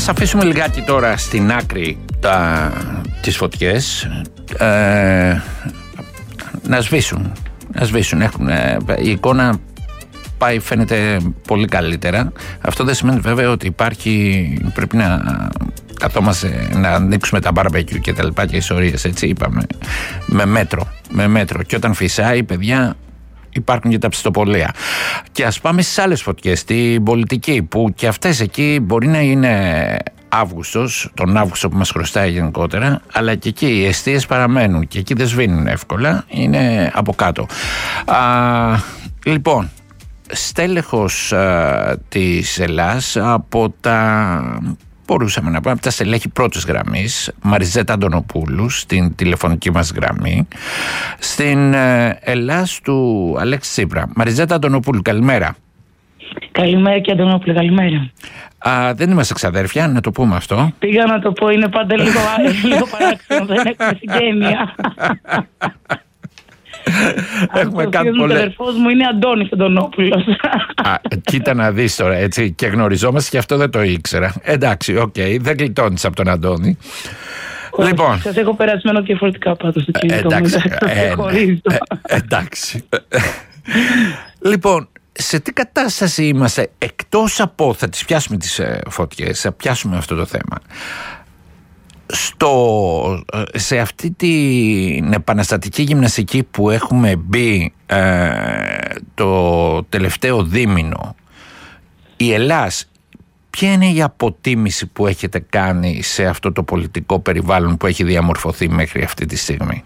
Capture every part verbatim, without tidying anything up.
Ας αφήσουμε λιγάκι τώρα στην άκρη τα, τις φωτιές, ε, να σβήσουν, να σβήσουν. Έχουν, ε, η εικόνα πάει, φαίνεται πολύ καλύτερα. Αυτό δεν σημαίνει βέβαια ότι υπάρχει, πρέπει να καθόμαστε να ανοίξουμε τα μπαρμπεκιού και τα λοιπά και ιστορίες, έτσι είπαμε, με μέτρο, με μέτρο. Και όταν φυσάει, παιδιά, υπάρχουν και τα ψιστοπολία. Και ας πάμε στις άλλες φωτιές, στην πολιτική, που και αυτές εκεί μπορεί να είναι Αύγουστος, τον Αύγουστο που μας χρωστάει γενικότερα, αλλά και εκεί οι εστίες παραμένουν και εκεί δεν σβήνουν εύκολα, είναι από κάτω. Α, λοιπόν, στέλεχος α, της Ελλάς από τα... μπορούσαμε να πούμε από τα στελέχη πρώτης γραμμής, Μαριζέτα Αντωνοπούλου, στην τηλεφωνική μας γραμμή, στην ε, Ελλάς του Αλέξη Τσίπρα. Μαριζέτα Αντωνοπούλου, καλημέρα. Καλημέρα και Αντωνόπουλε, καλημέρα. Α, δεν είμαστε ξαδέρφια, να το πούμε αυτό. Πήγα να το πω, είναι πάντα λίγο, λίγο παράξενο, δεν έχουμε συγγένεια. Έχουμε κάτι πολύ. Ο αδερφός μου είναι Αντώνης Αντωνόπουλος. Α, κοίτα να δεις τώρα, έτσι, και γνωριζόμαστε και αυτό δεν το ήξερα. Εντάξει, οκ, okay, δεν γλιτώνεις από τον Αντώνη. Όχι, λοιπόν, σας έχω περασμένο διαφορετικά πάντως στο κινητό μου. Εντάξει, ε, ε, ε, εντάξει. Λοιπόν, σε τι κατάσταση είμαστε, εκτός από, θα τις πιάσουμε τις ε, φωτιές, θα πιάσουμε αυτό το θέμα, στο, σε αυτή την επαναστατική γυμναστική που έχουμε μπει ε, το τελευταίο δίμηνο, η Ελλάς, ποια είναι η αποτίμηση που έχετε κάνει σε αυτό το πολιτικό περιβάλλον που έχει διαμορφωθεί μέχρι αυτή τη στιγμή?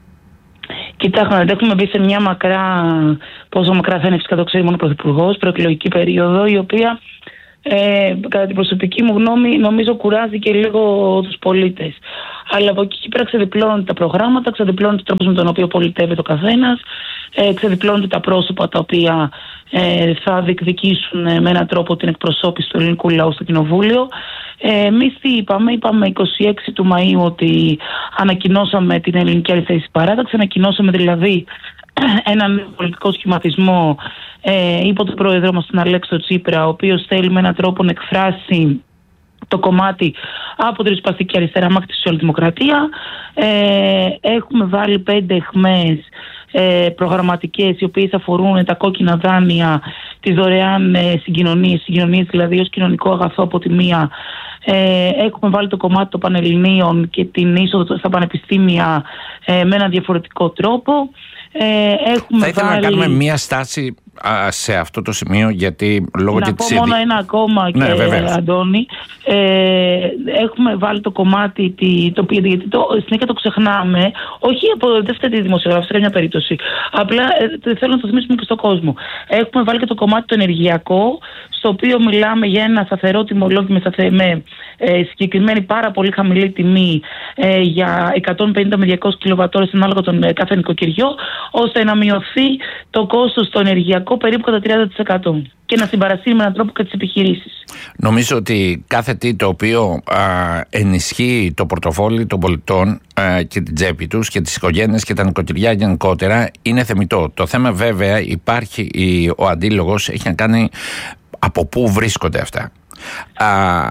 Κοιτάξτε, έχουμε μπει σε μια μακρά, πόσο μακρά θα είναι φυσικά το ξέρει μόνο ο Πρωθυπουργός, προεκλογική περίοδο, η οποία Ε, κατά την προσωπική μου γνώμη νομίζω κουράζει και λίγο τους πολίτες. Αλλά από εκεί πέρα ξεδιπλώνονται τα προγράμματα, ξεδιπλώνονται ο τρόπος με τον οποίο πολιτεύεται ο καθένας, ε, ξεδιπλώνονται τα πρόσωπα τα οποία ε, θα διεκδικήσουν ε, με έναν τρόπο την εκπροσώπηση του ελληνικού λαού στο Κοινοβούλιο. Ε, εμείς τι είπαμε, είπαμε είκοσι έξι του Μαΐου ότι ανακοινώσαμε την Ελληνική Αριστερή Συμπαράταξη, ανακοινώσαμε δηλαδή έναν πολιτικό σχηματισμό ε, υπό τον πρόεδρό μας τον Αλέξη Τσίπρα, ο οποίος θέλει με έναν τρόπο να εκφράσει το κομμάτι από τη ριζοσπαστική αριστερά μέχρι τη σοσιαλδημοκρατία. Ε, έχουμε βάλει πέντε αιχμές ε, προγραμματικές, οι οποίες αφορούν τα κόκκινα δάνεια, τις δωρεάν ε, συγκοινωνίες, συγκοινωνίες δηλαδή ως κοινωνικό αγαθό από τη μία. Ε, έχουμε βάλει το κομμάτι των Πανελληνίων και την είσοδο στα πανεπιστήμια ε, με έναν διαφορετικό τρόπο. Ε, έχουμε θα ήθελα βάλει... να κάνουμε μία στάση α, σε αυτό το σημείο, γιατί λόγω να και πω της... μόνο ένα ακόμα, ναι, και βέβαια. Αντώνη. Ε, έχουμε βάλει το κομμάτι το οποίο, γιατί το, συνέχεια το ξεχνάμε, όχι από δεύτερη δημοσιογράφηση σε καμιά περίπτωση, απλά ε, θέλω να το θυμίσουμε και στον κόσμο. Έχουμε βάλει και το κομμάτι το ενεργειακό, στο οποίο μιλάμε για ένα σταθερό τιμολόγιο με, σταθε... με ε, συγκεκριμένη πάρα πολύ χαμηλή τιμή ε, για εκατόν πενήντα με διακόσιες κιλοβατόρες ανάλογα τον ε, κάθε νοικοκυριό, ώστε να μειωθεί το κόστος στο ενεργειακό περίπου κατά τριάντα τοις εκατό και να συμπαρασύρει με έναν τρόπο και τις επιχειρήσεις. Νομίζω ότι κάθε τι το οποίο α, ενισχύει το πορτοφόλι των πολιτών α, και την τσέπη τους και τις οικογένειες και τα νοικοκυριά γενικότερα είναι θεμιτό. Το θέμα βέβαια υπάρχει, η, ο αντίλογος έχει να κάνει από πού βρίσκονται αυτά. Α,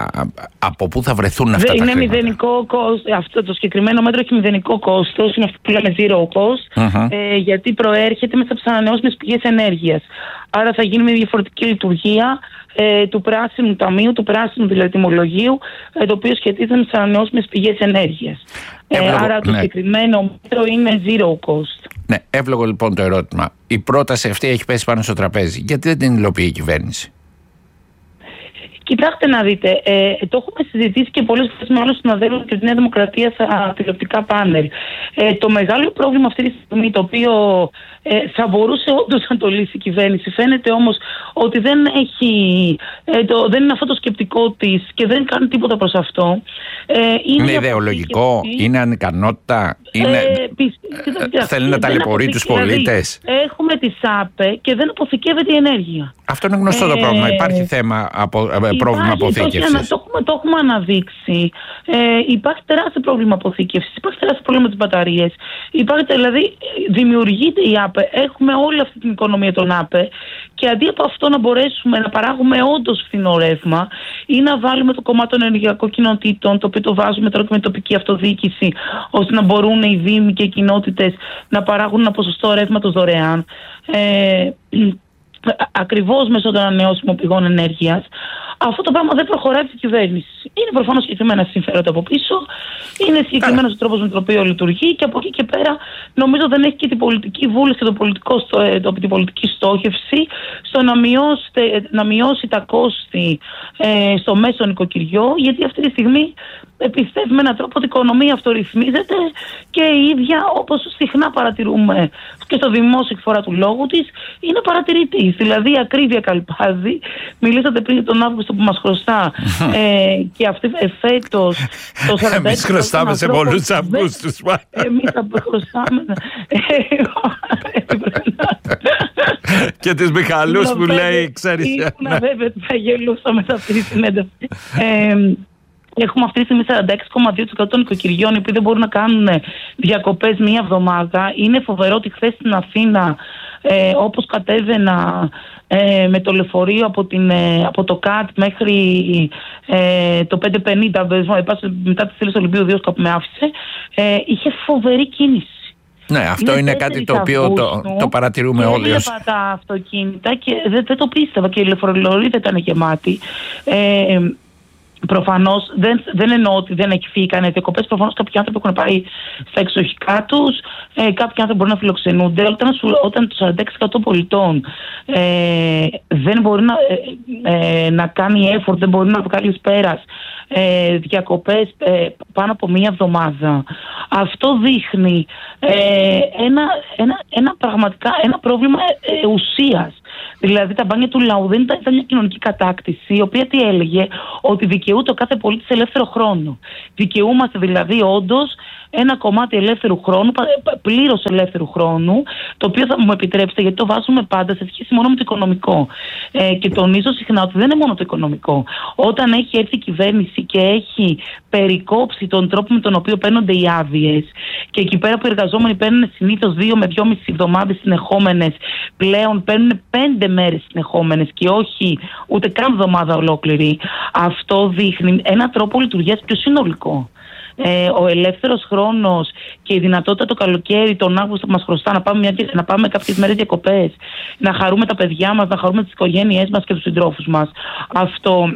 από πού θα βρεθούν αυτά είναι τα χρήματα. Μηδενικό κόστος, αυτό το συγκεκριμένο μέτρο έχει μηδενικό κόστος, είναι αυτό που λέμε zero cost, uh-huh. ε, γιατί προέρχεται μέσα από τις ανανεώσιμες πηγές ενέργειας. Άρα θα γίνει μια διαφορετική λειτουργία ε, του πράσινου ταμείου, του πράσινου δηλαδή τιμολογίου, ε, το οποίο σχετίζεται με τις ανανεώσιμες πηγές ενέργειας. Ε, άρα το ναι. συγκεκριμένο μέτρο είναι zero cost. Ναι, εύλογο λοιπόν το ερώτημα. Η πρόταση αυτή έχει πέσει πάνω στο τραπέζι. Γιατί δεν την υλοποιεί η κυβέρνηση? Κοιτάξτε να δείτε, ε, το έχουμε συζητήσει και πολλές φορές με άλλους συναδέλφους και τη Νέα Δημοκρατία στα τηλεοπτικά πάνελ. Ε, το μεγάλο πρόβλημα αυτή τη στιγμή, το οποίο ε, θα μπορούσε όντως να το λύσει η κυβέρνηση, φαίνεται όμως ότι δεν έχει, ε, το, δεν είναι αυτό το σκεπτικό της και δεν κάνει τίποτα προς αυτό. Ε, είναι είναι ιδεολογικό, και... είναι ανικανότητα, είναι... Ε, πι... ε, θέλει να ταλαιπωρεί τους πολίτες. Δηλαδή, έχουμε τη ΣΑΠΕ και δεν αποθηκεύεται η ενέργεια. Αυτό είναι γνωστό ε, το πρόβλημα. Υπάρχει θέμα από... πρόβλημα αποθήκευσης. Το, το, έχουμε, το έχουμε αναδείξει. Ε, υπάρχει τεράστιο πρόβλημα αποθήκευσης. Υπάρχει τεράστιο πρόβλημα με τις μπαταρίες. Υπάρχει, δηλαδή, δημιουργείται η ΑΠΕ. Έχουμε όλη αυτή την οικονομία των ΑΠΕ. Και αντί από αυτό να μπορέσουμε να παράγουμε όντως φθηνό ρεύμα, ή να βάλουμε το κομμάτι των ενεργειακών κοινοτήτων, το οποίο το βάζουμε τώρα και με τοπική αυτοδιοίκηση, ώστε να μπορούν οι δήμοι και οι κοινότητες να παράγουν ένα ποσοστό ρεύματος δωρεάν. Ε, ακριβώς μέσω των ανανεώσιμων πηγών ενέργειας. Αυτό το πράγμα δεν προχωράει στην κυβέρνηση. Είναι προφανώς συγκεκριμένα συμφέροντα από πίσω, είναι συγκεκριμένος ο τρόπος με τον οποίο λειτουργεί και από εκεί και πέρα νομίζω δεν έχει και την πολιτική βούληση και το πολιτικό στο, το, την πολιτική στόχευση στο να μειώσει, να μειώσει τα κόστη ε, στο μέσο νοικοκυριό, γιατί αυτή τη στιγμή πιστεύει με έναν τρόπο ότι η οικονομία αυτορυθμίζεται και η ίδια, όπως συχνά παρατηρούμε και στο δημόσιο εκφορά του λόγου της, είναι παρατηρητής. Δηλαδή η ακρίβεια καλπάζει. Μιλήσατε πριν τον Αύγουστο που μας χρωστά ε, και αυτή εφέτος το σαράντα έξι τοις εκατό. Εμείς χρωστάμε σε πολλούς Αυγούστους. Εμείς χρωστάμε. Και τις Μιχαλούς που λέει, ξέρεις. Ήμουν βέβαια ότι θα γελούσα μετά αυτή τη συνέντευξη. Έχουμε αυτή τη στιγμή σαράντα έξι κόμμα δύο τοις εκατό των νοικοκυριών οι οποίοι δεν μπορούν να κάνουν διακοπές μία εβδομάδα. Είναι φοβερό ότι χθες στην Αθήνα, ε, όπως κατέβαινα ε, με το λεωφορείο από, την, ε, από το ΚΑΤ μέχρι ε, το πέντε πενήντα, μετά τις Θέλες Ολυμπίου δύο κάπου με άφησε, ε, είχε φοβερή κίνηση. Ναι, αυτό είναι, είναι κάτι το οποίο το, το παρατηρούμε και όλοι. Έβλεπα τα αυτοκίνητα και δεν, δεν το πίστευα και η λεωφορολόγια ήταν γεμάτη. Ε, Προφανώς δεν, δεν εννοώ ότι δεν έχει φύγει κανένα διακοπές. Προφανώς κάποιοι άνθρωποι έχουν πάει στα εξοχικά τους, ε, κάποιοι άνθρωποι μπορούν να φιλοξενούνται. Όταν, όταν το σαράντα έξι τοις εκατό πολιτών ε, δεν μπορεί να, ε, ε, να κάνει effort, δεν μπορεί να βγάλει εις πέρας ε, διακοπές ε, πάνω από μία εβδομάδα, αυτό δείχνει ε, ένα, ένα, ένα, πραγματικά ένα πρόβλημα ε, ουσίας. Δηλαδή τα μπάνια του λαού δεν ήταν, ήταν μια κοινωνική κατάκτηση, η οποία τι έλεγε, ότι δικαιούται ο κάθε πολίτης ελεύθερο χρόνο. Δικαιούμαστε δηλαδή όντως ένα κομμάτι ελεύθερου χρόνου, πλήρως ελεύθερου χρόνου, το οποίο θα μου επιτρέψετε, γιατί το βάζουμε πάντα σε σχέση μόνο με το οικονομικό. Ε, και τονίζω συχνά ότι δεν είναι μόνο το οικονομικό. Όταν έχει έρθει η κυβέρνηση και έχει περικόψει τον τρόπο με τον οποίο παίρνονται οι άδειες, και εκεί πέρα που οι εργαζόμενοι παίρνουν συνήθως δύο με δυόμιση εβδομάδες συνεχόμενες, πλέον παίρνουν πέντε μέρες συνεχόμενες και όχι ούτε καν εβδομάδα ολόκληρη, αυτό δείχνει έναν τρόπο λειτουργίας πιο συνολικό. Ε, ο ελεύθερος χρόνος και η δυνατότητα το καλοκαίρι, τον Αύγουστο που μας χρωστά, να πάμε, μια, να πάμε κάποιες μέρες διακοπές, να χαρούμε τα παιδιά μας, να χαρούμε τις οικογένειές μας και τους συντρόφους μας. Αυτό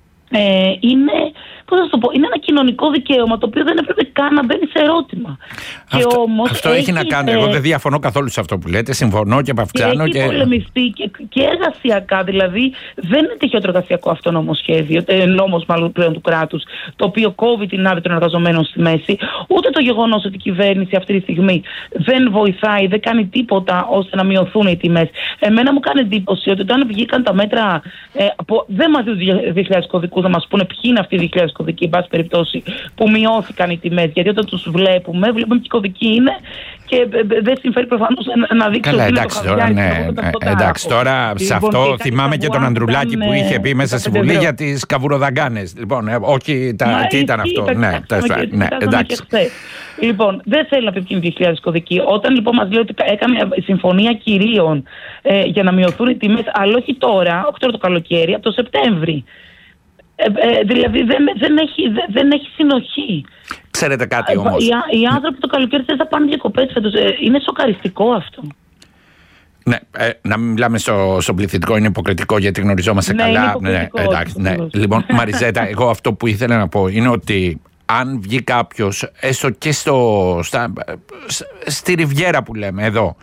ε, είναι, πώς θα το πω, είναι ένα κοινωνικό δικαίωμα το οποίο δεν έπρεπε καν να μπαίνει σε ερώτημα. Αυτό, και όμως αυτό έχει, έχει να κάνει. Ε, Εγώ δεν διαφωνώ καθόλου σε αυτό που λέτε. Συμφωνώ και επαυξάνω. Και έχει και... πολεμιστεί και, και εργασιακά. Δηλαδή δεν είναι τυχαίο το εργασιακό αυτό νομοσχέδιο, νόμος μάλλον πλέον του κράτους, το οποίο κόβει την άδεια των εργαζομένων στη μέση. Ούτε το γεγονός ότι η κυβέρνηση αυτή τη στιγμή δεν βοηθάει, δεν κάνει τίποτα ώστε να μειωθούν οι τιμές. Εμένα μου κάνει εντύπωση ότι όταν βγήκαν τα μέτρα, ε, από, δεν μας δίνουν δύο χιλιάδες κωδικούς να μας πούνε ποιοι είναι αυτοί οι δύο χιλιάδες κωδικοί, εν πάση περιπτώσει, που μειώθηκαν οι τιμές. Γιατί όταν τους βλέπουμε, βλέπουμε ποιοι κωδικοί είναι και δεν συμφέρει προφανώς να δείξουν. Καλά, εντάξει τώρα, ναι, ναι, εντάξει, τώρα σε αυτό θυμάμαι και τον Ανδρουλάκη που είχε πει μέσα στη Βουλή για τις καβουροδαγκάνες. Λοιπόν, όχι, τα, τι ήταν αυτό. Ναι, ναι, εντάξει. Λοιπόν, δεν θέλει να πει ποιοι είναι δύο χιλιάδες κωδικοί. Όταν λοιπόν μας λέει ότι έκανε συμφωνία κυρίων ε, για να μειωθούν οι τιμές, αλλά όχι τώρα, όχι τώρα το καλοκαίρι, από το Σεπτέμβρη. Ε, ε, δηλαδή δεν, δεν, έχει, δεν, δεν έχει συνοχή. Ξέρετε κάτι όμως. Οι, οι άνθρωποι το καλοκαίρι δεν θα πάνε διακοπές φέτος. Ε, είναι σοκαριστικό αυτό. Ναι, ε, να μην μιλάμε στο, στο πληθυντικό, είναι υποκριτικό γιατί γνωριζόμαστε ναι, καλά. Είναι ναι, εντάξει, ναι. Λοιπόν, Μαριζέτα, εγώ αυτό που ήθελα να πω είναι ότι αν βγει κάποιος, έστω και στο, στα, στη Ριβιέρα που λέμε εδώ,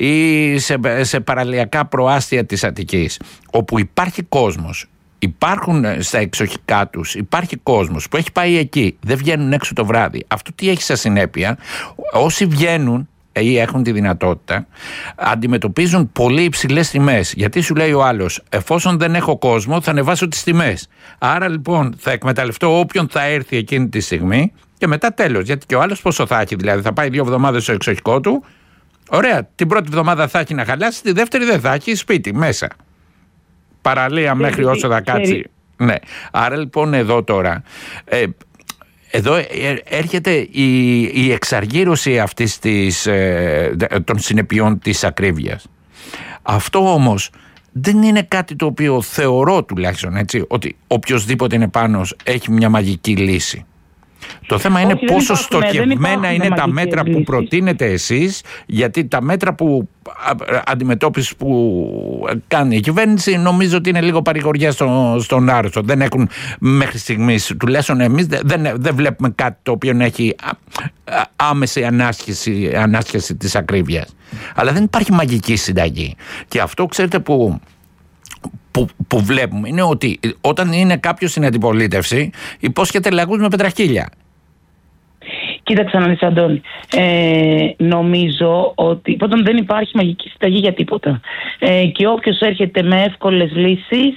ή σε, σε παραλιακά προάστια της Αττικής, όπου υπάρχει κόσμος, υπάρχουν στα εξοχικά τους, υπάρχει κόσμος που έχει πάει εκεί, δεν βγαίνουν έξω το βράδυ. Αυτό τι έχει σαν συνέπεια? Όσοι βγαίνουν ή έχουν τη δυνατότητα, αντιμετωπίζουν πολύ υψηλές τιμές. Γιατί σου λέει ο άλλος, εφόσον δεν έχω κόσμο θα ανεβάσω τις τιμές. Άρα λοιπόν θα εκμεταλλευτώ όποιον θα έρθει εκείνη τη στιγμή και μετά τέλος. Γιατί και ο άλλος πόσο θα έχει, δηλαδή θα πάει δύο εβδομάδες στο εξοχικό του, ωραία, την πρώτη εβδομάδα θα έχει να χαλάσει, τη δεύτερη δεν θα έχει, σπίτι μέσα. Παραλία μέχρι όσο θα κάτσει. Ναι. Άρα λοιπόν εδώ τώρα ε, εδώ έρχεται η, η εξαργύρωση αυτής της, ε, των συνεπειών της ακρίβειας. Αυτό όμως δεν είναι κάτι το οποίο θεωρώ τουλάχιστον έτσι, ότι οποιοσδήποτε είναι πάνω έχει μια μαγική λύση. Το θέμα είναι όχι, πόσο στοχευμένα είναι τα μέτρα λύσεις. Που προτείνετε εσείς, γιατί τα μέτρα που αντιμετώπιση που κάνει η κυβέρνηση νομίζω ότι είναι λίγο παρηγοριά στο, στον άρρωστο. Δεν έχουν μέχρι στιγμής, τουλάχιστον εμείς δεν, δεν βλέπουμε κάτι το οποίο έχει άμεση ανάσχεση, ανάσχεση της ακρίβειας. Αλλά δεν υπάρχει μαγική συνταγή. Και αυτό ξέρετε που... Που, που βλέπουμε είναι ότι όταν είναι κάποιος στην αντιπολίτευση υπόσχεται λαγούς με πετραχίλια. Κοίταξε να δεις, Αντώνη. Ε, νομίζω ότι πρώτον δεν υπάρχει μαγική συνταγή για τίποτα. Ε, και όποιος έρχεται με εύκολες λύσεις,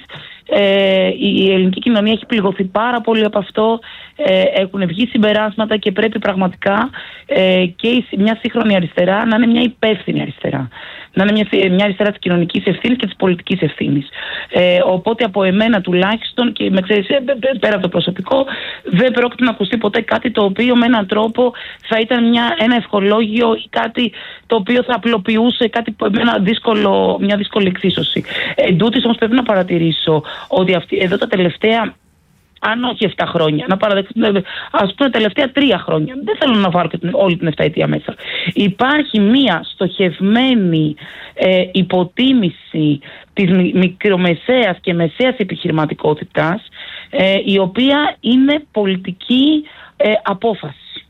ε, η ελληνική κοινωνία έχει πληγωθεί πάρα πολύ από αυτό. Ε, έχουν βγει συμπεράσματα και πρέπει πραγματικά ε, και μια σύγχρονη αριστερά να είναι μια υπεύθυνη αριστερά. Να είναι μια, μια αριστερά της κοινωνικής ευθύνης και της πολιτικής ευθύνης. Ε, οπότε από εμένα τουλάχιστον, και με ξέρεις, πέρα από το προσωπικό, δεν πρόκειται να ακουστεί ποτέ κάτι το οποίο με έναν τρόπο θα ήταν μια, ένα ευχολόγιο ή κάτι το οποίο θα απλοποιούσε κάτι που εμένα δύσκολο, μια δύσκολη εξίσωση. Εν τούτης όμως πρέπει να παρατηρήσω ότι αυτή, εδώ τα τελευταία, αν όχι επτά χρόνια, να παραδεχτούμε, ας πούμε τελευταία τρία χρόνια, δεν θέλω να βάλω όλη την επταετία μέσα, υπάρχει μία στοχευμένη ε, υποτίμηση της μικρομεσαίας και μεσαίας επιχειρηματικότητας, ε, η οποία είναι πολιτική ε, απόφαση.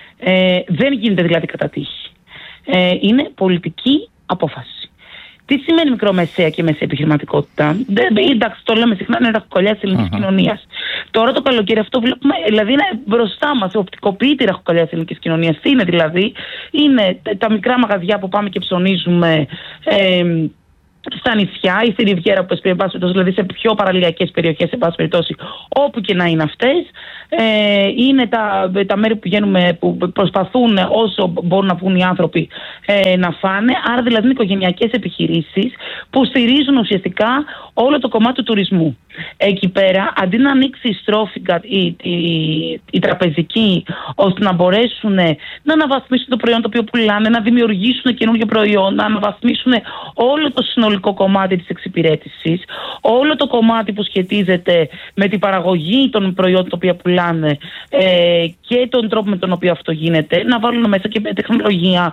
Ε, δεν γίνεται δηλαδή κατά τύχη. Ε, είναι πολιτική απόφαση. Τι σημαίνει μικρομεσαία και μεσαία επιχειρηματικότητα? Δεν, εντάξει, το λέμε συχνά, είναι ραχοκοκαλιά της ελληνικής uh-huh. κοινωνίας. Τώρα το καλοκαίρι αυτό βλέπουμε, δηλαδή είναι μπροστά μας, οπτικοποιείται η ραχοκοκαλιά της ελληνικής κοινωνίας. Τι είναι δηλαδή? Είναι τα μικρά μαγαζιά που πάμε και ψωνίζουμε ε, στα νησιά ή στη Ριβιέρα, που δηλαδή σε πιο παραλιακές περιοχές, σε πάση περιπτώσει, όπου και να είναι αυτές. Ε, είναι τα, τα μέρη που πηγαίνουμε, που προσπαθούν όσο μπορούν να βγουν οι άνθρωποι ε, να φάνε. Άρα δηλαδή είναι οικογενειακές επιχειρήσεις που στηρίζουν ουσιαστικά όλο το κομμάτι του τουρισμού. Εκεί πέρα, αντί να ανοίξει η στρόφιγγα, η, η, η, η τραπεζική, ώστε να μπορέσουν να αναβαθμίσουν το προϊόν το οποίο πουλάνε, να δημιουργήσουν καινούργιο προϊόν, να αναβαθμίσουν όλο το συνολικό κομμάτι της εξυπηρέτησης, όλο το κομμάτι που σχετίζεται με την παραγωγή των προϊόντων τα οποία πουλάνε ε, και τον τρόπο με τον οποίο αυτό γίνεται, να βάλουν μέσα και τεχνολογία,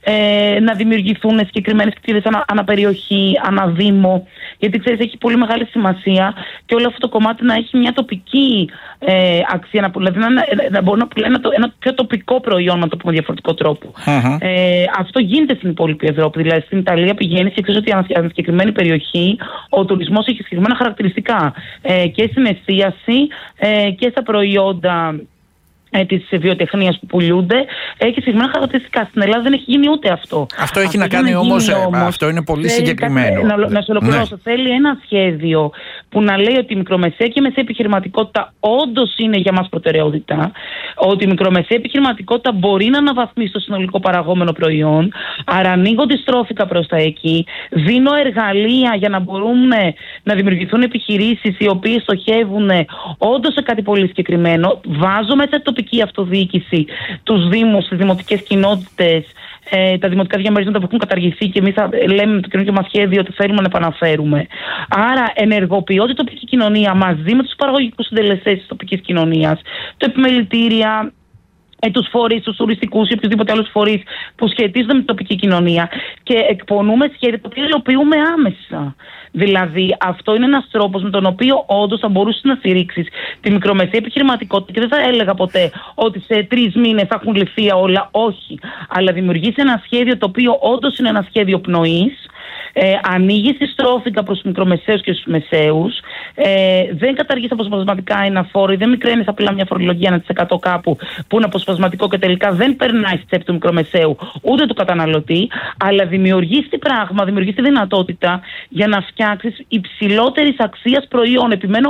ε, να δημιουργηθούν συγκεκριμένες κτίρες ανα, αναπεριοχή, αναδήμο, γιατί ξέρεις έχει πολύ μεγάλη σημασία και όλο αυτό το κομμάτι να έχει μια τοπική ε, αξία, να, δηλαδή να, να μπορεί να πουλάει ένα, ένα πιο τοπικό προϊόν, να το πούμε διαφορετικό τρόπο. Uh-huh. Ε, αυτό γίνεται στην υπόλοιπη Ευρώπη. Δηλαδή στην Ιταλία πηγαίνεις και ξέρεις ότι ανά συγκεκριμένη περιοχή ο τουρισμός έχει συγκεκριμένα χαρακτηριστικά ε, και στην εστίαση ε, και στα προϊόντα ε, της βιοτεχνίας που πουλούνται, έχει συγκεκριμένα χαρακτηριστικά. Στην Ελλάδα δεν έχει γίνει ούτε αυτό. Αυτό έχει αυτό να κάνει όμως, όμως, αυτό είναι πολύ συγκεκριμένο. Να, να σε ολοκληρώσω. Ναι. Θέλει ένα σχέδιο που να λέει ότι η μικρομεσαία και η μεσαία επιχειρηματικότητα όντως είναι για μας προτεραιότητα, ότι η μικρομεσαία επιχειρηματικότητα μπορεί να αναβαθμίσει το συνολικό παραγόμενο προϊόν, άρα ανοίγονται στρόφικα προς τα εκεί, δίνω εργαλεία για να μπορούν να δημιουργηθούν επιχειρήσεις οι οποίες στοχεύουν όντως σε κάτι πολύ συγκεκριμένο, βάζω μέσα τοπική αυτοδιοίκηση, τους δήμους, τις δημοτικές κοινότητες, ε, τα δημοτικά διαμερίσματα που έχουν καταργηθεί και εμείς λέμε με το καινούργιο μας σχέδιο ότι θέλουμε να επαναφέρουμε. Άρα ενεργοποιώ την τοπική κοινωνία μαζί με τους παραγωγικούς συντελεστές της τοπικής κοινωνίας, το επιμελητήρια, ε, τους φορείς, τους τουριστικούς ή οποιοδήποτε άλλους φορείς που σχετίζονται με την τοπική κοινωνία και εκπονούμε σχέδια τα οποία υλοποιούμε άμεσα. Δηλαδή, αυτό είναι ένας τρόπος με τον οποίο όντως θα μπορούσε να στηρίξεις τη μικρομεσαία επιχειρηματικότητα και δεν θα έλεγα ποτέ ότι σε τρεις μήνες θα έχουν λυθεί όλα. Όχι. Αλλά δημιουργήσει ένα σχέδιο το οποίο όντως είναι ένα σχέδιο πνοής. Ε, ανοίγει τη στρόφιγγα προς τους μικρομεσαίους και στους μεσαίους, ε, δεν καταργείς αποσπασματικά ένα φόρο ή δεν μικραίνεις απλά μια φορολογία ένα τοις εκατό κάπου που είναι αποσπασματικό και τελικά δεν περνάει στη τσέπη του μικρομεσαίου ούτε του καταναλωτή, αλλά δημιουργείς τη πράγμα, δημιουργείς τη δυνατότητα για να φτιάξεις υψηλότερης αξίας προϊόν. Επιμένω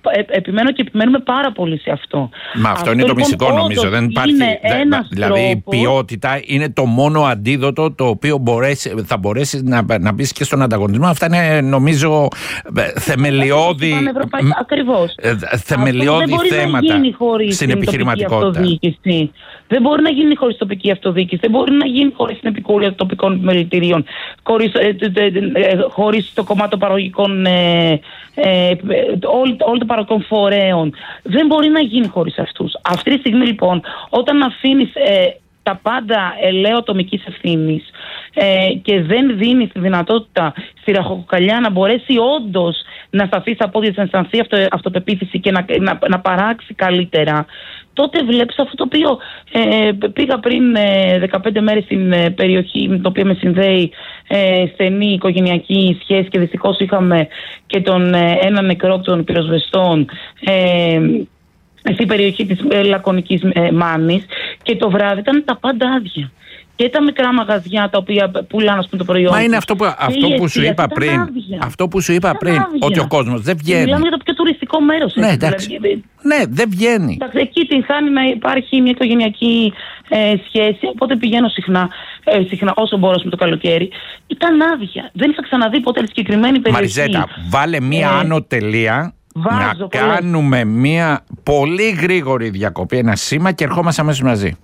επιμένω και επιμένουμε πάρα πολύ σε αυτό. Μα αυτό, αυτό είναι λοιπόν, το μυστικό, νομίζω. Δεν υπάρχει. Δε, δηλαδή, η ποιότητα είναι το μόνο αντίδοτο το οποίο μπορέσει, θα μπορέσει να, να μπει και στον ανταγωνισμό. Αυτά είναι, νομίζω, θεμελιώδη, ακριβώς. θεμελιώδη θέματα στην επιχειρηματικότητα. Δεν μπορεί να γίνει χωρίς τοπική αυτοδιοίκηση, δεν μπορεί να γίνει χωρίς την επικούρεια των τοπικών μελητηρίων, χωρίς, ε, ε, ε, χωρίς το κομμάτι των παραγωγικών, ε, ε, όλων των παραγωγικών φορέων. Δεν μπορεί να γίνει χωρίς αυτούς. Αυτή τη στιγμή λοιπόν, όταν αφήνεις ε, τα πάντα ελαίο ατομικής ευθύνης ε, και δεν δίνεις τη δυνατότητα στη ραχοκοκαλιά να μπορέσει όντως να σταθεί στα πόδια της, να αισθανθεί αυτο, αυτοπεποίθηση και να, να, να παράξει καλύτερα, τότε βλέπεις αυτό το οποίο ε, πήγα πριν ε, δεκαπέντε μέρες στην ε, περιοχή με το οποίο με συνδέει ε, στενή οικογενειακή σχέση και δυστυχώς είχαμε και τον ε, ένα νεκρό των πυροσβεστών ε, στην περιοχή της ε, Λακωνικής ε, Μάνης, και το βράδυ ήταν τα πάντα άδεια. Και τα μικρά μαγαζιά τα οποία πουλάνε το προϊόν. Μα είναι αυτό που, αυτό που σου είπα πριν. Αυτό που σου είπα πριν, ότι ο κόσμος δεν βγαίνει. Μιλάμε για το πιο τουριστικό μέρος. Ναι, εντάξει. Δηλαδή, ναι, δεν βγαίνει. Εντάξει, εκεί την χάνει να υπάρχει μια οικογενειακή ε, σχέση. Οπότε πηγαίνω συχνά, ε, συχνά όσο μπορώ με το καλοκαίρι. Ήταν άδεια. Δεν είχα ξαναδεί ποτέ τη συγκεκριμένη περιοχή. Μαριζέτα, βάλε μία ε, άνω τελεία. Βάζω, να κάνουμε πολλές. Μία πολύ γρήγορη διακοπή, ένα σήμα, και ερχόμαστε αμέσως μαζί.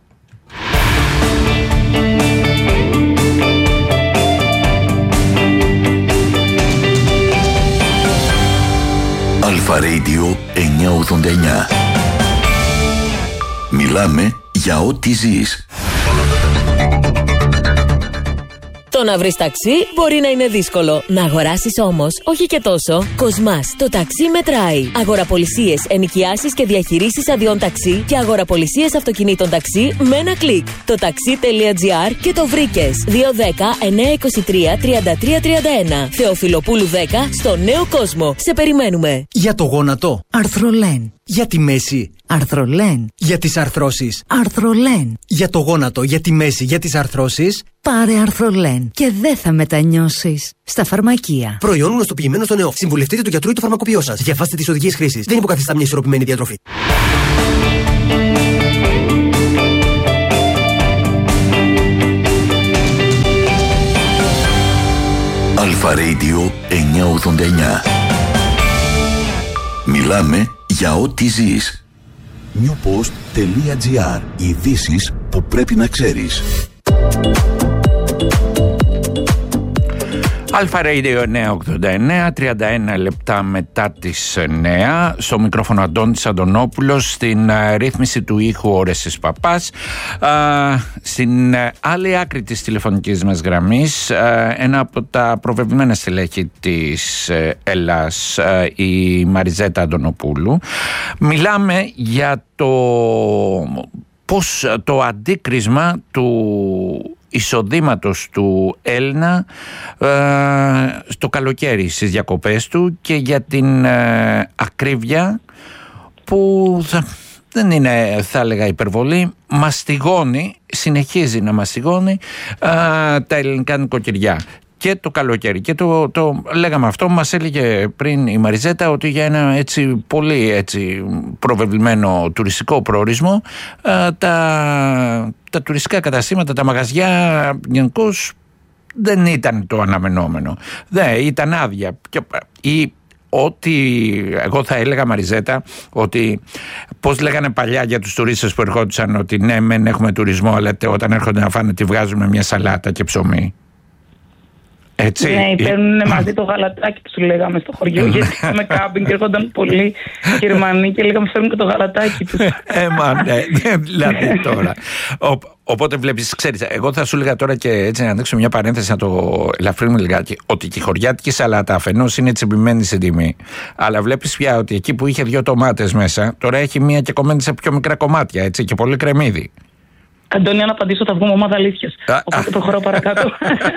Αλφα Radio εννιακόσια ογδόντα εννιά. Μιλάμε για ό,τι ζεις. Το να βρεις ταξί μπορεί να είναι δύσκολο. Να αγοράσεις όμως, όχι και τόσο. Κοσμάς, το ταξί μετράει. Αγοραπολισίες, ενοικιάσεις και διαχειρήσεις αδειών ταξί και αγοραπολισίες αυτοκινήτων ταξί με ένα κλικ. Το ταξί.gr και το βρήκες. δύο ένα μηδέν εννιά δύο τρία τριάντα τρία τριάντα ένα. Θεοφιλοπούλου δέκα, στο Νέο Κόσμο. Σε περιμένουμε. Για το γόνατο, Αρθρολέν. Για τη μέση, Αρθρολέν. Για τις αρθρώσεις, Αρθρολέν. Για το γόνατο, για τη μέση, για τις αρθρώσεις, πάρε Αρθρολέν και δεν θα μετανιώσεις. Στα φαρμακεία. Προϊόν γνωστοποιημένο στο ΝΕΟΦ. Συμβουλευτείτε του γιατρού ή του φαρμακοποιό σας. Διαβάστε τις οδηγίες χρήσης. Δεν υποκαθιστά μια ισορροπημένη διατροφή. Αλφα Radio εννιακόσια ογδόντα εννιά. Μιλάμε για ό,τι ζεις. newpost.gr. Ειδήσεις που πρέπει να ξέρεις. Αλφα Radio εννιακόσια ογδόντα εννέα, τριάντα ένα λεπτά μετά τις εννέα. Στο μικρόφωνο Αντώνης Αντωνόπουλος, στην α, ρύθμιση του ήχου Όρεσης Παπάς. Α, στην α, άλλη άκρη της τηλεφωνικής μας γραμμής, α, ένα από τα προβεβλημένα στελέχη της α, Ελλάς, α, η Μαριζέτα Αντωνοπούλου. Μιλάμε για το πώς το αντίκρισμα του εισοδήματος του Έλληνα ε, στο καλοκαίρι στις διακοπές του, και για την ε, ακρίβεια που θα, δεν είναι, θα έλεγα, υπερβολή, μαστιγώνει, συνεχίζει να μαστιγώνει ε, τα ελληνικά νοικοκυριά. Και το καλοκαίρι. Και το, το λέγαμε αυτό, μας έλεγε πριν η Μαριζέτα, ότι για ένα έτσι πολύ έτσι προβεβλημένο τουριστικό προορισμό, α, τα, τα τουριστικά καταστήματα, τα μαγαζιά γενικώς δεν ήταν το αναμενόμενο. Δεν ήταν άδεια. Και, ή, ότι εγώ θα έλεγα, Μαριζέτα, ότι πώς λέγανε παλιά για τους τουρίστες που ερχόντουσαν, ότι ναι μεν έχουμε τουρισμό, αλλά όταν έρχονται να φάνε τη βγάζουμε μια σαλάτα και ψωμί. Έτσι. Ναι, παίρνουν μαζί το γαλατάκι που σου λέγαμε στο χωριό. Γιατί είχαμε κάμπινγκ και έρχονταν πολλοί Γερμανοί και λέγαμε φέρνουν και το γαλατάκι τους. Ε, μα ναι, δηλαδή τώρα. Ο, οπότε βλέπεις, ξέρεις, εγώ θα σου έλεγα τώρα, και έτσι να ανοίξω μια παρένθεση να το ελαφρύνουμε λιγάκι, ότι και η χωριάτικη σαλάτα αφενός είναι τσιμπημένη σε τιμή, αλλά βλέπεις πια ότι εκεί που είχε δύο τομάτες μέσα, τώρα έχει μία και κομμένη σε πιο μικρά κομμάτια, έτσι, και πολύ κρεμμύδι. Αντώνη, να απαντήσω, θα βγούμε ομάδα αλήθειας. Οπότε προχωρώ παρακάτω.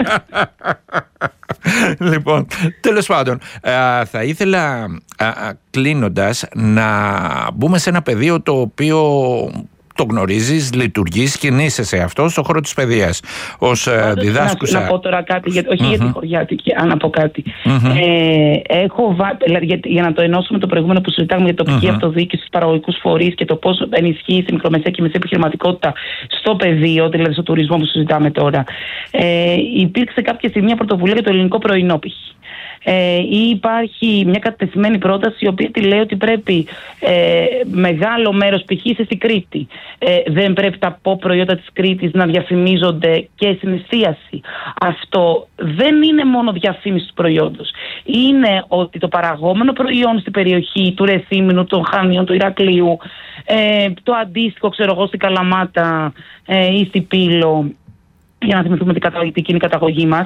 Λοιπόν, τέλος πάντων, α, θα ήθελα α, α, κλείνοντας να μπούμε σε ένα πεδίο το οποίο το γνωρίζεις, λειτουργείς, κινείσαι σε αυτό, στον χώρο της παιδείας. Ως διδάσκουσα. Να, να πω τώρα κάτι, για, όχι mm-hmm. για τη χωριάτικη, αν να πω κάτι. Mm-hmm. Ε, έχω βά, δηλαδή, για, για να το ενώσουμε το προηγούμενο που συζητάμε για τοπική mm-hmm. αυτοδιοίκηση στους παραγωγικούς φορείς και το πώς ενισχύει στη μικρομεσαία και μεσαία επιχειρηματικότητα στο πεδίο, δηλαδή στο τουρισμό που συζητάμε τώρα. Ε, υπήρξε κάποια στιγμή μια πρωτοβουλία για το ελληνικό πρωινό π.χ. Ε, ή υπάρχει μια κατευθυμένη πρόταση η οποία τη λέει ότι πρέπει ε, μεγάλο μέρος, π.χ. είσαι στην Κρήτη, ε, δεν πρέπει τα pop προϊόντα της Κρήτης να διαφημίζονται και στην εστίαση. Αυτό δεν είναι μόνο διαφήμιση του προϊόντος. Είναι ότι το παραγόμενο προϊόν στην περιοχή του Ρεθύμνου, των Χανίων, του Ηρακλείου, ε, το αντίστοιχο, ξέρω εγώ, στην Καλαμάτα ε, ή στην Πύλο, για να θυμηθούμε την, κατα... την κοινή καταγωγή μας,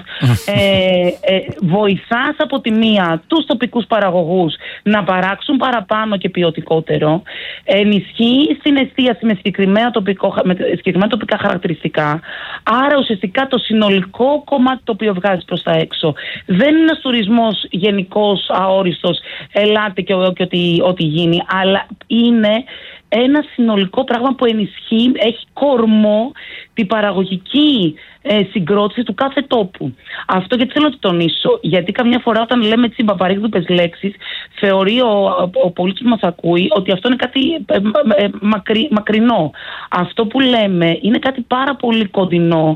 ε, ε, βοηθάς από τη μία τους τοπικούς παραγωγούς να παράξουν παραπάνω και ποιοτικότερο, ενισχύει στην εστίαση με συγκεκριμένα, τοπικό, με συγκεκριμένα τοπικά χαρακτηριστικά, άρα ουσιαστικά το συνολικό κομμάτι το οποίο βγάζει προς τα έξω δεν είναι ένας τουρισμός γενικός, αόριστος, ελάτε και, και ό,τι, ό,τι γίνει, αλλά είναι ένα συνολικό πράγμα που ενισχύει, έχει κορμό την παραγωγική ε, συγκρότηση του κάθε τόπου. Αυτό γιατί θέλω να το τονίσω, γιατί καμιά φορά όταν λέμε έτσι μπαμπαρίγδουπες λέξεις, θεωρεί ο, ο, ο πολίτης που μας ακούει ότι αυτό είναι κάτι ε, ε, μακρι, μακρινό. Αυτό που λέμε είναι κάτι πάρα πολύ κοντινό,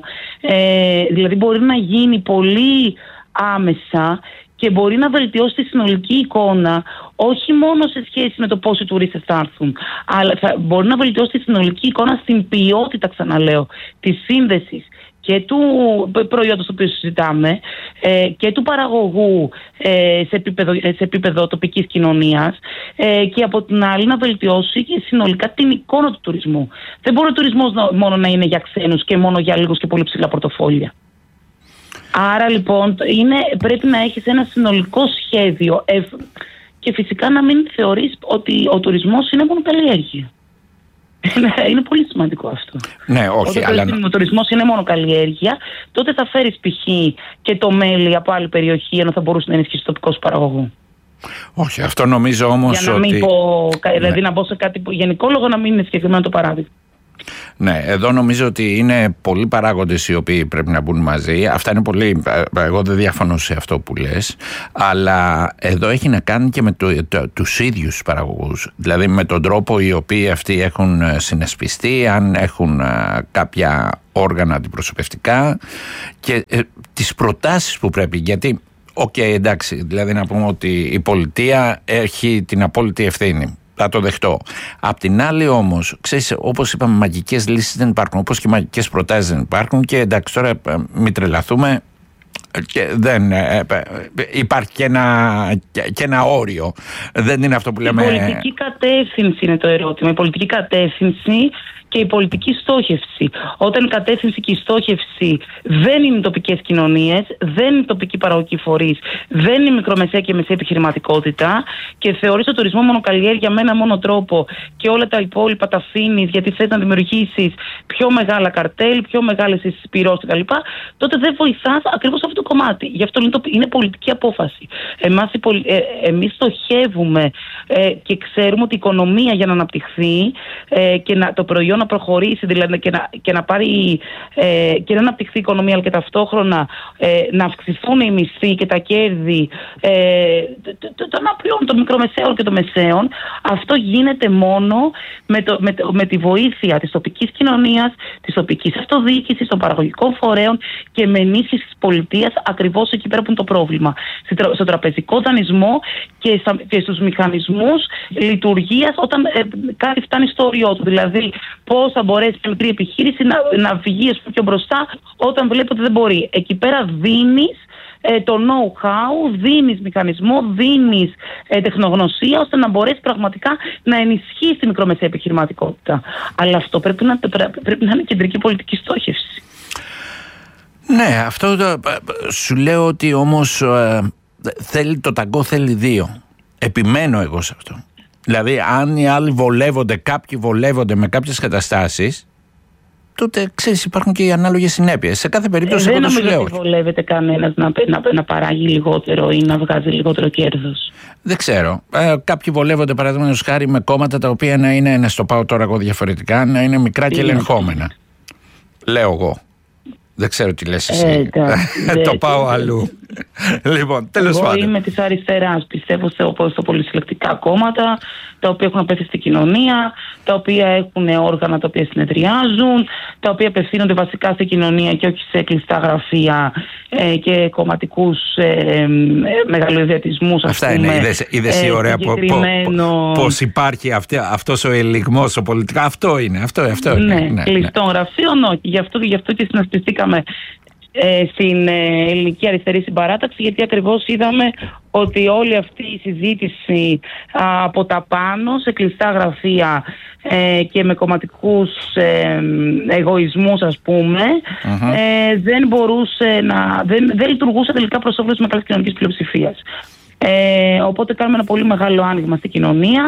ε, δηλαδή μπορεί να γίνει πολύ άμεσα και μπορεί να βελτιώσει τη συνολική εικόνα, όχι μόνο σε σχέση με το πόσοι τουρίστες θα έρθουν, αλλά θα μπορεί να βελτιώσει τη συνολική εικόνα στην ποιότητα, ξαναλέω, της σύνδεσης και του προϊόντος το οποίο συζητάμε ε, και του παραγωγού ε, σε, επίπεδο, σε επίπεδο τοπικής κοινωνίας ε, και από την άλλη να βελτιώσει και συνολικά την εικόνα του τουρισμού. Δεν μπορεί ο τουρισμός μόνο να είναι για ξένους και μόνο για λίγους και πολύ ψηλά πορτοφόλια. Άρα λοιπόν είναι, πρέπει να έχεις ένα συνολικό σχέδιο ε, και φυσικά να μην θεωρείς ότι ο τουρισμός είναι μόνο καλλιέργεια. Είναι πολύ σημαντικό αυτό. Ναι, όχι, Όταν αλλά... ο τουρισμός είναι μόνο καλλιέργεια, τότε θα φέρεις π.χ. και το μέλι από άλλη περιοχή, ενώ θα μπορούσε να ενισχύσει τοπικός παραγωγού. Όχι, αυτό νομίζω όμως Για να μην ότι... πω, δηλαδή ναι. να μπω σε κάτι γενικόλογο, να μην είναι συγκεκριμένο το παράδειγμα. Ναι, εδώ νομίζω ότι είναι πολλοί παράγοντες οι οποίοι πρέπει να μπουν μαζί. Αυτά είναι πολύ. Εγώ δεν διαφωνώ σε αυτό που λες, αλλά εδώ έχει να κάνει και με το, το, τους ίδιους παραγωγούς. Δηλαδή με τον τρόπο οι οποίοι αυτοί έχουν συνασπιστεί, αν έχουν α, κάποια όργανα αντιπροσωπευτικά και ε, τις προτάσεις που πρέπει. Γιατί, οκ, okay, εντάξει, δηλαδή να πούμε ότι η πολιτεία έχει την απόλυτη ευθύνη. Θα το δεχτώ. Απ' την άλλη όμως, ξέρεις, όπως είπαμε, μαγικές λύσεις δεν υπάρχουν, όπως και μαγικές προτάσεις δεν υπάρχουν και εντάξει τώρα μην τρελαθούμε και δεν ε, ε, υπάρχει και ένα, και, και ένα όριο. Δεν είναι αυτό που λέμε... Η πολιτική κατεύθυνση είναι το ερώτημα. Η πολιτική κατεύθυνση και η πολιτική στόχευση. Όταν η κατεύθυνση και η στόχευση δεν είναι οι τοπικές κοινωνίες, δεν είναι οι τοπικοί παραγωγικοί φορείς, δεν είναι η μικρομεσαία και μεσαία επιχειρηματικότητα και θεωρείς το τουρισμό μόνο καλλιέργεια με ένα μόνο τρόπο και όλα τα υπόλοιπα τα αφήνεις γιατί θες να δημιουργήσεις πιο μεγάλα καρτέλ, πιο μεγάλες εισπυρώσεις κτλ., τότε δεν βοηθάς ακριβώς αυτό το κομμάτι. Γι' αυτό είναι πολιτική απόφαση. Εμάς, ε, εμείς στοχεύουμε ε, και ξέρουμε ότι η οικονομία για να αναπτυχθεί ε, και να, το προϊόν να προχωρήσει δηλαδή και να, και να πάρει ε, και να αναπτυχθεί η οικονομία αλλά και ταυτόχρονα ε, να αυξηθούν οι μισθοί και τα κέρδη ε, των απλών, των μικρομεσαίων και των μεσαίων, αυτό γίνεται μόνο με, το, με, με τη βοήθεια της τοπικής κοινωνίας, της τοπικής αυτοδιοίκησης, των παραγωγικών φορέων και με ενίσχυση της πολιτείας ακριβώς εκεί πέρα που είναι το πρόβλημα. Στο τραπεζικό δανεισμό και, στα, και στους μηχανισμούς λειτουργίας όταν ε, κάτι φτάνει στο όριό του. Δηλαδή πώς θα μπορέσει μια μικρή επιχείρηση να, να βγει πιο μπροστά όταν βλέπει ότι δεν μπορεί. Εκεί πέρα δίνεις ε, το know-how, δίνεις μηχανισμό, δίνεις ε, τεχνογνωσία ώστε να μπορέσει πραγματικά να ενισχύσει τη μικρομεσαία επιχειρηματικότητα. Αλλά αυτό πρέπει να, πρέπει να είναι κεντρική πολιτική στόχευση. Ναι, αυτό το, σου λέω ότι όμως ε, θέλει, το ταγκό θέλει δύο. Επιμένω εγώ σε αυτό. Δηλαδή αν οι άλλοι βολεύονται, κάποιοι βολεύονται με κάποιες καταστάσεις, τότε ξέρεις, υπάρχουν και οι ανάλογες συνέπειες. Σε κάθε περίπτωση, ε, εγώ το σου λέω. Δεν νομίζω ότι βολεύεται κανένας να, να, να παράγει λιγότερο ή να βγάζει λιγότερο κέρδος. Δεν ξέρω. Ε, κάποιοι βολεύονται, παραδείγματος χάρη, με κόμματα τα οποία να είναι, να στο πάω τώρα εγώ διαφορετικά, να είναι μικρά και ελεγχόμενα. Λέω εγώ. Δεν ξέρω τι λες εσύ. Ε, ε, το πάω αλλού. Λοιπόν, τέλος πάντων. Εγώ είμαι της αριστεράς. Πιστεύω στο πολυσυλλεκτικά κόμματα, τα οποία έχουν πέσει στην κοινωνία, τα οποία έχουν όργανα τα οποία συνεδριάζουν, τα οποία απευθύνονται βασικά στην κοινωνία και όχι σε κλειστά γραφεία ε, και κομματικούς ε, μεγαλοειδιατισμούς. Αυτά πούμε, είναι. Είδες η ωραία συγκεκριμένο... πώς υπάρχει αυτή, αυτός ο ελιγμός, ο πολιτικός. Αυτό είναι. Αυτό, αυτό είναι. Ναι, ναι, κλειστών ναι. γραφείων, όχι. Γι' αυτό, γι' αυτό και συνασπιστήκαμε ε, στην ε, ελληνική αριστερή συμπαράταξη, γιατί ακριβώς είδαμε ότι όλη αυτή η συζήτηση α, από τα πάνω σε κλειστά γραφεία ε, και με κομματικούς ε, εγωισμούς, ας πούμε, uh-huh. ε, δεν μπορούσε να, δεν, δεν λειτουργούσε τελικά προς όφελος μεγάλης κοινωνικής πλειοψηφίας. Ε, οπότε κάνουμε ένα πολύ μεγάλο άνοιγμα στην κοινωνία.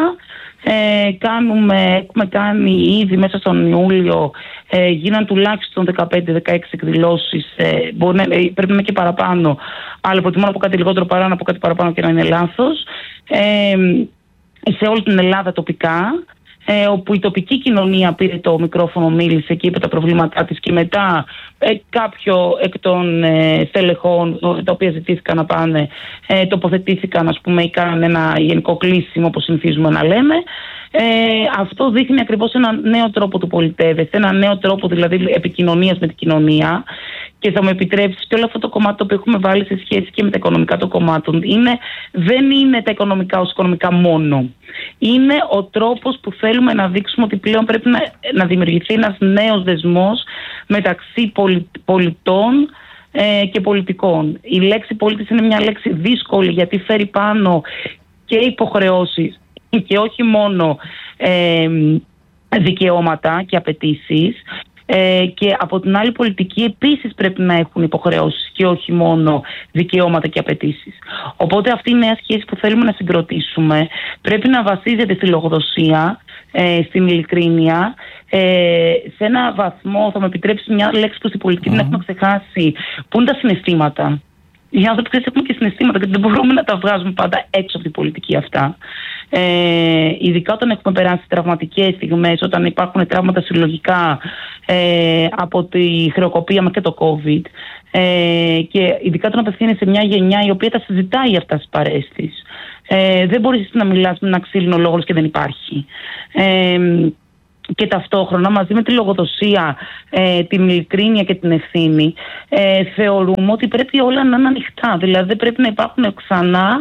Ε, κάνουμε, έχουμε κάνει ήδη μέσα στον Ιούλιο, ε, γίναν τουλάχιστον δεκαπέντε δεκαέξι εκδηλώσεις, ε, μπορεί να, ε, πρέπει να είναι και παραπάνω, αλλά προτιμώ να πω κάτι λιγότερο παρά να πω κάτι παραπάνω και να είναι λάθος, ε, σε όλη την Ελλάδα τοπικά, ε, όπου η τοπική κοινωνία πήρε το μικρόφωνο, μίλησε και είπε τα προβλήματά της, και μετά ε, κάποιο εκ των ε, στελεχών τα οποία ζητήθηκαν να πάνε ε, τοποθετήθηκαν, ας πούμε, ή κάνανε ένα γενικό κλείσιμο, όπως συνηθίζουμε να λέμε. Ε, αυτό δείχνει ακριβώς ένα νέο τρόπο του πολιτεύεσαι, ένα νέο τρόπο δηλαδή επικοινωνίας με την κοινωνία. Και θα μου επιτρέψεις και όλο αυτό το κομμάτι που έχουμε βάλει σε σχέση και με τα οικονομικά των κομμάτων είναι, δεν είναι τα οικονομικά ως οικονομικά μόνο. Είναι ο τρόπος που θέλουμε να δείξουμε ότι πλέον πρέπει να, να δημιουργηθεί ένας νέος δεσμός μεταξύ πολι, πολιτών ε, και πολιτικών. Η λέξη πολίτης είναι μια λέξη δύσκολη, γιατί φέρει πάνω και υποχρεώσεις και όχι μόνο ε, δικαιώματα και απαιτήσεις. Ε, και από την άλλη, πολιτική επίσης πρέπει να έχουν υποχρεώσεις και όχι μόνο δικαιώματα και απαιτήσεις. Οπότε αυτή η νέα σχέση που θέλουμε να συγκροτήσουμε πρέπει να βασίζεται στη λογοδοσία, ε, στην ειλικρίνεια, ε, σε ένα βαθμό, θα με επιτρέψει μια λέξη που στην πολιτική mm. την έχουμε ξεχάσει, που είναι τα συναισθήματα. Οι άνθρωποι ξέρεις, έχουμε και συναισθήματα και δεν μπορούμε να τα βγάζουμε πάντα έξω από την πολιτική αυτά. Ε, ειδικά όταν έχουμε περάσει τραυματικές στιγμές, όταν υπάρχουν τραύματα συλλογικά ε, από τη χρεοκοπία μας και το COVID, ε, και ειδικά όταν απευθύνεσαι σε μια γενιά η οποία τα συζητάει αυτά στις παρέες της. Ε, δεν μπορείς να μιλάς με ένα ξύλινο λόγο και δεν υπάρχει. Ε, και ταυτόχρονα μαζί με τη λογοδοσία, ε, την ειλικρίνεια και την ευθύνη, ε, θεωρούμε ότι πρέπει όλα να είναι ανοιχτά. Δηλαδή δεν πρέπει να υπάρχουν ξανά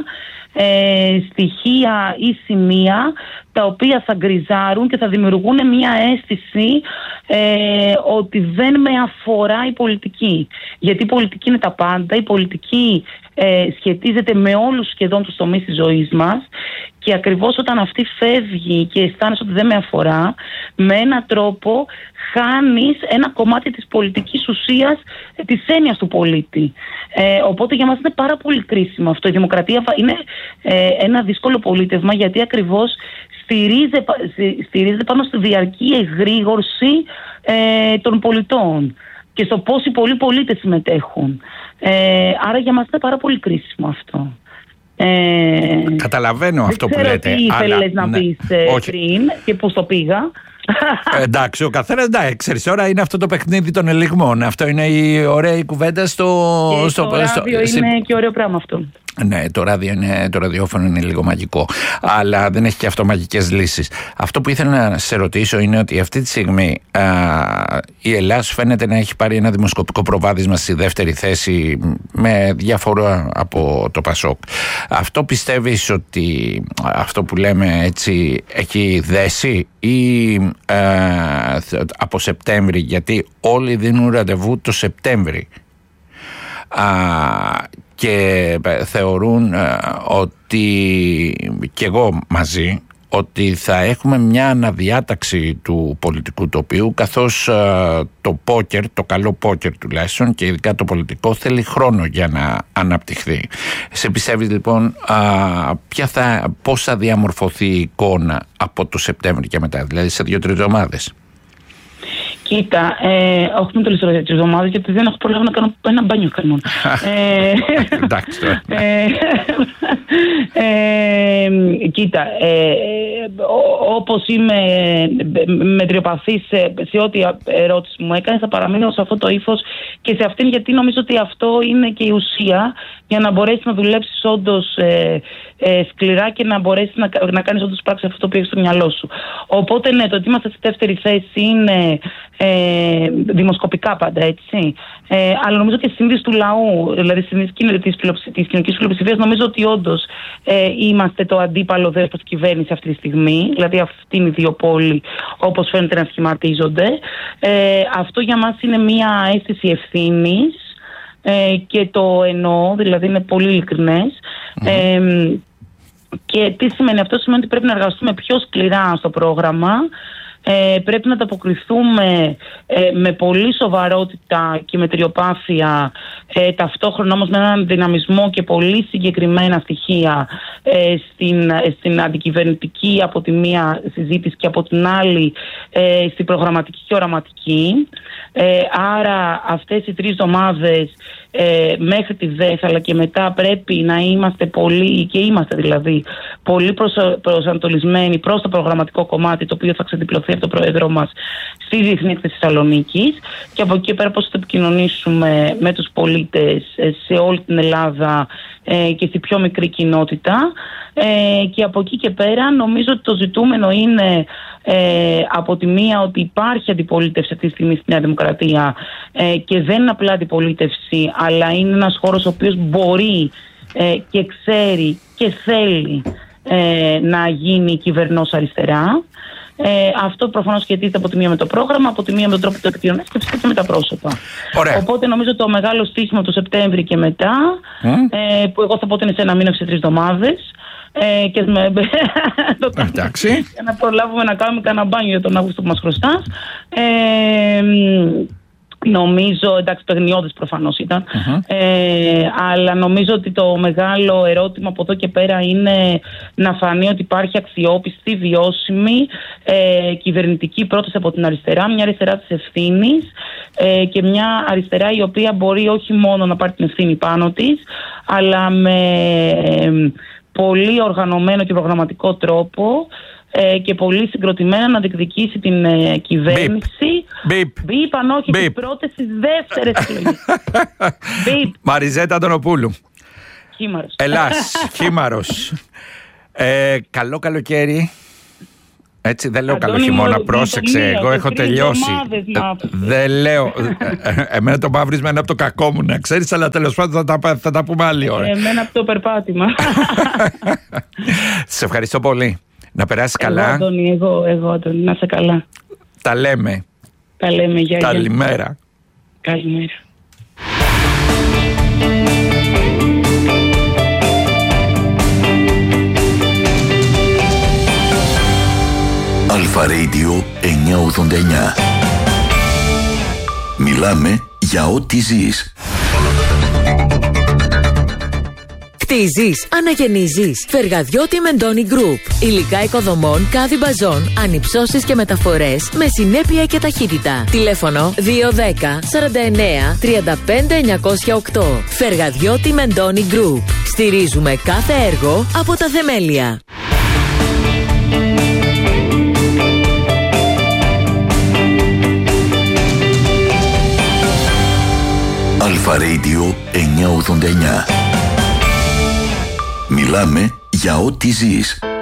ε, στοιχεία ή σημεία τα οποία θα γκριζάρουν και θα δημιουργούν μια αίσθηση ε, ότι δεν με αφορά η πολιτική. Γιατί η πολιτική είναι τα πάντα, η πολιτική ε, σχετίζεται με όλους σχεδόν τους τομείς της ζωής μας, και ακριβώς όταν αυτή φεύγει και αισθάνεσαι ότι δεν με αφορά, με έναν τρόπο χάνεις ένα κομμάτι της πολιτικής ουσίας, της έννοιας του πολίτη. Ε, οπότε για μας είναι πάρα πολύ κρίσιμο αυτό. Η δημοκρατία είναι ε, ένα δύσκολο πολίτευμα, γιατί ακριβώς στηρίζεται, στηρίζεται πάνω στη διαρκή εγρήγορση ε, των πολιτών και στο πώς οι πολλοί πολίτες συμμετέχουν. Ε, άρα για μας είναι πάρα πολύ κρίσιμο αυτό. Ε, Καταλαβαίνω αυτό που λέτε. Δεν ξέρω τι ήθελες να ναι, πεις ε, πριν και πώς το πήγα. Ε, εντάξει, ο καθένας, εντάξει, ξέρεις, τώρα είναι αυτό το παιχνίδι των ελιγμών. Αυτό είναι η ωραία κουβέντα στο... Και στο, το ράδιο στο, είναι σε... και ωραίο πράγμα αυτό. Ναι, το, ράδιο είναι, το ραδιόφωνο είναι λίγο μαγικό, αλλά δεν έχει και αυτό μαγικές λύσεις. Αυτό που ήθελα να σε ρωτήσω είναι ότι αυτή τη στιγμή α, η Ελλάδα φαίνεται να έχει πάρει ένα δημοσκοπικό προβάδισμα στη δεύτερη θέση με διαφορά από το Πασόκ. Αυτό πιστεύεις ότι αυτό που λέμε έτσι έχει δέσει ή α, από Σεπτέμβρη, γιατί όλοι δίνουν ραντεβού το Σεπτέμβρη α, και θεωρούν α, ότι και εγώ μαζί ότι θα έχουμε μια αναδιάταξη του πολιτικού τοπίου, καθώς α, το πόκερ, το καλό πόκερ τουλάχιστον και ειδικά το πολιτικό θέλει χρόνο για να αναπτυχθεί. Σε πιστεύεις λοιπόν α, ποια θα, πώς θα διαμορφωθεί η εικόνα από το Σεπτέμβρη και μετά, δηλαδή σε δύο-τρεις εβδομάδες? Κοίτα, ε, όχι με το λιστρό για τρεις εβδομάδες, γιατί δεν έχω προλάβει να κάνω ένα μπάνιο κανόν. ε, Εντάξει. ε, ε, κοίτα, ε, όπως είμαι μετριοπαθής σε, σε ό,τι ερώτηση μου έκανε, θα παραμείνω σε αυτό το ύφος και σε αυτήν, γιατί νομίζω ότι αυτό είναι και η ουσία για να μπορέσει να δουλέψεις όντως ε, ε, σκληρά και να μπορέσει να, να κάνεις όντως πράξη αυτό το οποίο έχεις στο μυαλό σου. Οπότε ναι, το ότι είμαστε στη δεύτερη θέση είναι ε, δημοσκοπικά πάντα, έτσι. Ε, αλλά νομίζω και στη συνείδηση του λαού, δηλαδή στη συνείδηση της κοινωνικής πλειοψηφίας, νομίζω ότι όντως ε, είμαστε το αντίπαλο δέσπος κυβέρνηση αυτή τη στιγμή. Δηλαδή αυτή είναι οι δύο πόλοι όπως φαίνεται να σχηματίζονται. Ε, αυτό για μας είναι μια αίσθηση ευθύνης ε, και το εννοώ, δηλαδή είναι πολύ ειλικρινές. Mm. Ε, και τι σημαίνει αυτό? Σημαίνει ότι πρέπει να εργαστούμε πιο σκληρά στο πρόγραμμα. Ε, πρέπει να ανταποκριθούμε ε, με πολύ σοβαρότητα και μετριοπάθεια, ε, ταυτόχρονα όμως με έναν δυναμισμό και πολύ συγκεκριμένα στοιχεία ε, στην, ε, στην αντικυβερνητική από τη μία συζήτηση και από την άλλη ε, στην προγραμματική και οραματική. Ε, άρα αυτές οι τρεις εβδομάδες ε, μέχρι τη ΔΕΘ αλλά και μετά πρέπει να είμαστε πολύ, και είμαστε δηλαδή πολύ προσανατολισμένοι προς το προγραμματικό κομμάτι, το οποίο θα ξεδιπλωθεί από τον Πρόεδρό μας στη Διεθνή Έκθεση Θεσσαλονίκης, και από εκεί πέρα πώς θα επικοινωνήσουμε με τους πολίτες σε όλη την Ελλάδα ε, και στη πιο μικρή κοινότητα, ε, και από εκεί και πέρα νομίζω ότι το ζητούμενο είναι ε, από τη μία ότι υπάρχει αντιπολίτευση αυτή τη στιγμή στη Νέα Δημοκρατία ε, και δεν είναι απλά αντιπολίτευση, αλλά είναι ένας χώρος ο οποίος μπορεί ε, και ξέρει και θέλει ε, να γίνει κυβερνός αριστερά. Ε, αυτό προφανώς σχετίζεται από τη μία με το πρόγραμμα, από τη μία με τον τρόπο του επικοινωνίας και φυσικά και με τα πρόσωπα. Ωραία. Οπότε νομίζω το μεγάλο στοίχημα του Σεπτέμβρη και μετά, mm. ε, που εγώ θα πω ότι είναι σε ένα μήνα, σε τρεις εβδομάδες, ε, και με, το, για να προλάβουμε να κάνουμε κανένα μπάνιο για τον Αύγουστο που μας χρωστάς. Ε, Νομίζω, εντάξει, παιχνιώδες προφανώς ήταν, uh-huh. ε, αλλά νομίζω ότι το μεγάλο ερώτημα από εδώ και πέρα είναι να φανεί ότι υπάρχει αξιόπιστη, βιώσιμη ε, κυβερνητική πρόταση από την αριστερά, μια αριστερά της ευθύνης ε, και μια αριστερά η οποία μπορεί όχι μόνο να πάρει την ευθύνη πάνω της, αλλά με ε, πολύ οργανωμένο και προγραμματικό τρόπο ε, και πολύ συγκροτημένα να διεκδικήσει την ε, κυβέρνηση. Μπιπ. Μπιπ, αν όχι τις πρώτες, τις δεύτερες εκλογές. Μπιπ. Μαριζέτα Αντωνοπούλου. Χήμαρος. Ελλάς, Χήμαρος. ε, καλό καλοκαίρι. Έτσι, δεν λέω Αντώνη, καλό χειμώνα, πρόσεξε, μία, εγώ έχω τελειώσει. Δεν λέω. Εμένα το μαύρισμα είναι από το κακό μου, να ξέρεις, αλλά τέλος πάντων θα τα, θα τα πούμε άλλη ώρα. Εμένα από το περπάτημα. Σε ευχαριστώ πολύ. Να περάσεις καλά. Εγώ, Αντώνη, εγώ, εγώ, Αντώνη, να είσαι καλά. Τα λέμε. Τα λέμε, για Καλημέρα. Καλημέρα. Αλφα Radio εννιακόσια ογδόντα εννιά. Μιλάμε για ό,τι ζεις. Κτίζεις, αναγεννίζεις. Φεργαδιώτη Μεντώνη Group. Υλικά οικοδομών, κάδι μπαζών, ανυψώσεις και μεταφορές με συνέπεια και ταχύτητα. Τηλέφωνο δύο ένα μηδέν σαράντα εννέα τριάντα πέντε εννιακόσια οκτώ. Φεργαδιώτη Μεντώνη Group. Στηρίζουμε κάθε έργο από τα θεμέλια. Αλφα Radio εννιακόσια ογδόντα εννιά. Μιλάμε για ό,τι ζεις.